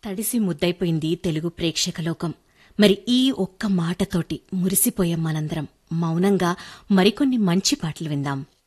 తడిసి ముద్దైపోయింది తెలుగు ప్రేక్షకలోకం. మరి ఈ ఒక్క మాటతోటి మురిసిపోయాం మనందరం. మౌనంగా మరికొన్ని మంచి పాటలు విందాం.